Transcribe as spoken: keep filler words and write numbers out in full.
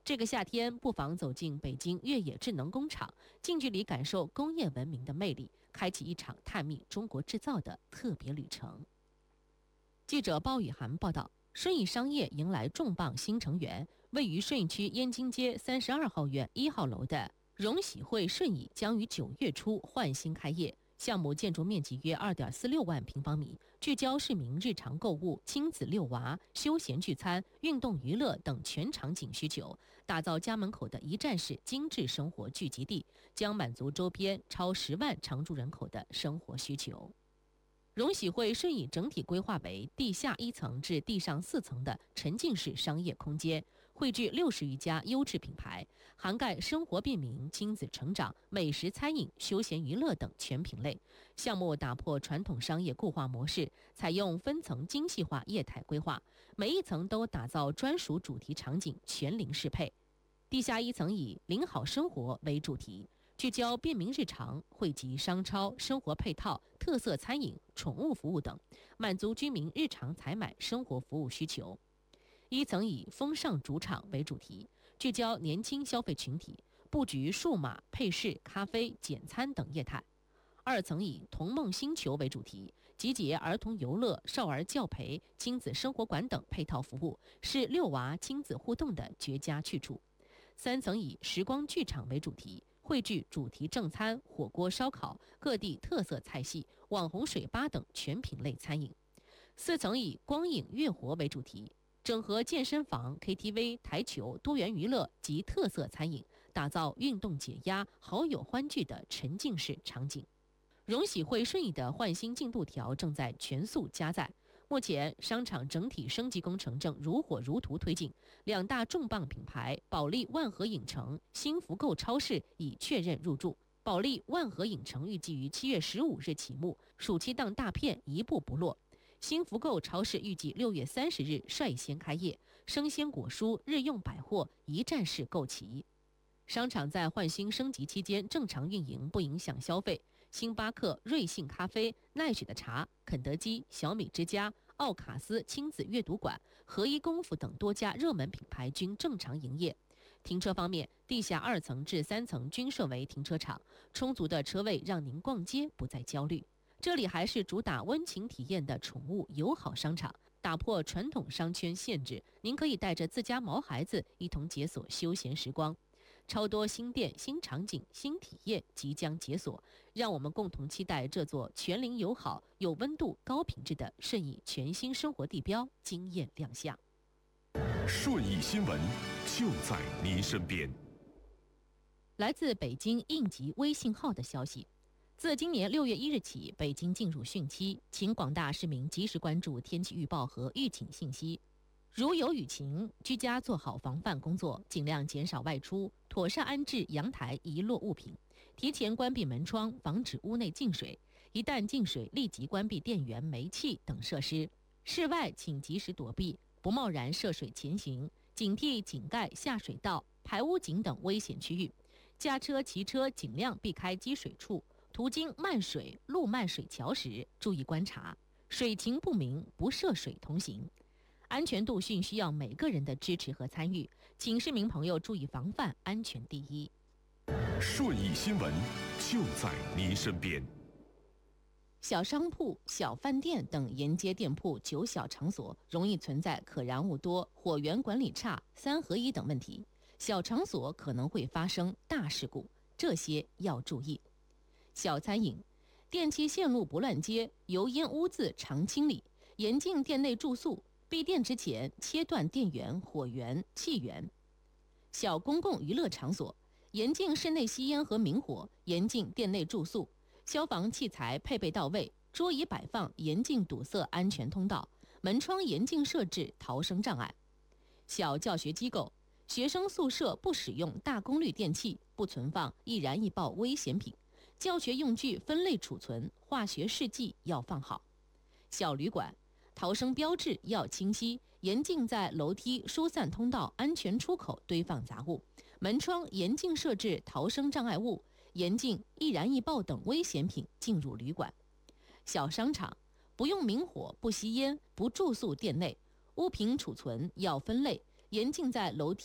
这个夏天不妨走进北京越野智能工厂，近距离感受工业文明的魅力，开启一场探秘中国制造的特别旅程。记者包雨涵报道，顺义商业迎来重磅新成员，位于顺义区燕京街三十二号院一号楼的荣喜汇顺义将于九月初换新开业。项目建筑面积约 二点四六万平方米，聚焦市民日常购物、亲子遛娃、休闲聚餐、运动娱乐等全场景需求，打造家门口的一站式精致生活聚集地，将满足周边超十万常住人口的生活需求。荣喜汇顺义整体规划为地下一层至地上四层的沉浸式商业空间，汇聚六十余家优质品牌，涵盖生活便民、亲子成长、美食餐饮、休闲娱乐等全品类。项目打破传统商业固化模式，采用分层精细化业态规划，每一层都打造专属主题场景，全零适配。地下一层以领好生活为主题，聚焦便民日常，汇集商超、生活配套、特色餐饮、宠物服务等，满足居民日常采买生活服务需求。一层以风尚主场为主题，聚焦年轻消费群体，布局数码、配饰、咖啡、简餐等业态。二层以童梦星球为主题，集结儿童游乐、少儿教培、亲子生活馆等配套服务，是遛娃亲子互动的绝佳去处。三层以时光剧场为主题，汇聚主题正餐、火锅、烧烤、各地特色菜系、网红水吧等全品类餐饮。四层以光影乐活为主题，整合健身房、K T V、台球、多元娱乐及特色餐饮，打造运动解压、好友欢聚的沉浸式场景。荣喜汇顺义的换新进度条正在全速加载，目前商场整体升级工程正如火如荼推进，两大重磅品牌保利万和影城、新福购超市已确认入驻。保利万和影城预计于七月十五日启幕，暑期档大片一步不落。新福购超市预计六月三十日率先开业，生鲜果蔬、日用百货一站式购齐。商场在换新升级期间正常运营，不影响消费。星巴克、瑞幸咖啡、奈雪的茶、肯德基、小米之家、奥卡斯亲子阅读馆、合一功夫等多家热门品牌均正常营业。停车方面，地下二层至三层均设为停车场，充足的车位让您逛街不再焦虑。这里还是主打温情体验的宠物友好商场，打破传统商圈限制，您可以带着自家毛孩子一同解锁休闲时光。超多新店、新场景、新体验即将解锁，让我们共同期待这座全龄友好、有温度、高品质的顺义全新生活地标惊艳亮相。 顺义新闻就在您身边。 来自北京应急微信号的消息，自今年六月一日起，北京进入汛期，请广大市民及时关注天气预报和预警信息。如有雨情，居家做好防范工作，尽量减少外出，妥善安置阳台遗落物品，提前关闭门窗，防止屋内进水。一旦进水，立即关闭电源、煤气等设施。室外请及时躲避，不贸然涉水前行，警惕井盖、下水道、排污井等危险区域。驾车、骑车尽量避开积水处，途经漫水、路漫水桥时，注意观察，水情不明，不涉水同行。安全度训需要每个人的支持和参与，请市民朋友注意防范，安全第一。 顺义新闻就在您身边。 小商铺、小饭店等沿街店铺、酒小场所容易存在可燃物多、火源管理差、三合一等问题，小场所可能会发生大事故，这些要注意。小餐饮，电气线路不乱接，油烟污渍常清理，严禁店内住宿。闭店之前切断电源、火源、气源。小公共娱乐场所，严禁室内吸烟和明火，严禁店内住宿，消防器材配备到位，桌椅摆放严禁堵塞安全通道，门窗严禁设置逃生障碍。小教学机构，学生宿舍不使用大功率电器，不存放易燃易爆危险品，教学用具分类储存，化学试剂要放好。小旅馆，逃生标志要清晰，严禁在楼梯、疏散通道、安全出口堆放杂物，门窗严禁设置逃生障碍物，严禁易燃易爆等危险品进入旅馆。小商场，不用明火、不吸烟、不住宿店内，物品储存要分类，严禁在楼梯